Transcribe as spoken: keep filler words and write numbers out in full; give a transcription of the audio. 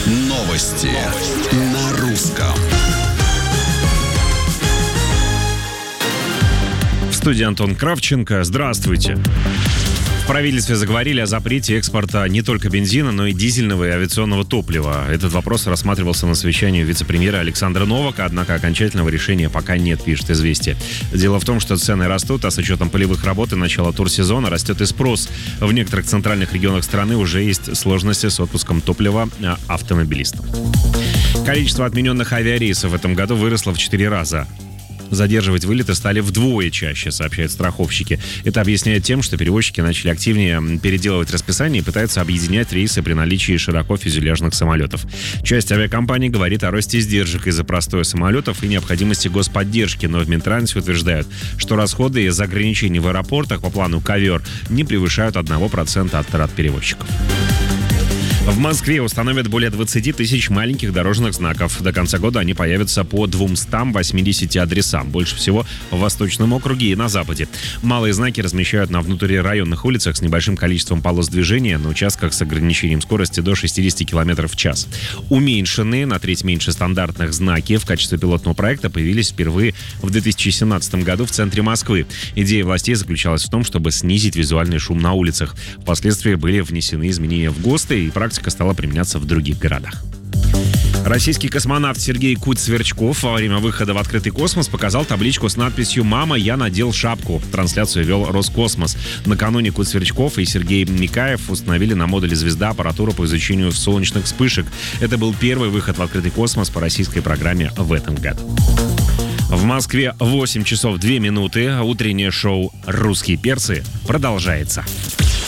Новости на русском. В студии Антон Кравченко. Здравствуйте. В правительстве заговорили о запрете экспорта не только бензина, но и дизельного и авиационного топлива. Этот вопрос рассматривался на совещании вице-премьера Александра Новака, однако окончательного решения пока нет, пишет «Известия». Дело в том, что цены растут, а с учетом полевых работ и начала турсезона растет и спрос. В некоторых центральных регионах страны уже есть сложности с отпуском топлива автомобилистам. Количество отмененных авиарейсов в этом году выросло в четыре раза. Задерживать вылеты стали вдвое чаще, сообщают страховщики. Это объясняет тем, что перевозчики начали активнее переделывать расписание и пытаются объединять рейсы при наличии широко фюзеляжных самолетов. Часть авиакомпаний говорит о росте издержек из-за простоя самолетов и необходимости господдержки, но в Минтрансе утверждают, что расходы из-за ограничений в аэропортах по плану «Ковер» не превышают одного процента от трат перевозчиков. В Москве установят более двадцати тысяч маленьких дорожных знаков. До конца года они появятся по двумстам восьмидесяти адресам. Больше всего в Восточном округе и на Западе. Малые знаки размещают на внутрирайонных улицах с небольшим количеством полос движения, на участках с ограничением скорости до шестидесяти километров в час. Уменьшенные, на треть меньше стандартных знаки в качестве пилотного проекта появились впервые в две тысячи семнадцатом году в центре Москвы. Идея властей заключалась в том, чтобы снизить визуальный шум на улицах. Впоследствии были внесены изменения в ГОСТы, и практика стала применяться в других городах. Российский космонавт Сергей Куц-Сверчков во время выхода в открытый космос показал табличку с надписью «Мама, я надел шапку». Трансляцию вел Роскосмос. Накануне Куц-Сверчков и Сергей Микаев установили на модуле «Звезда» аппаратуру по изучению солнечных вспышек. Это был первый выход в открытый космос по российской программе в этом году. В Москве восемь часов две минуты. Утреннее шоу «Русские перцы» продолжается.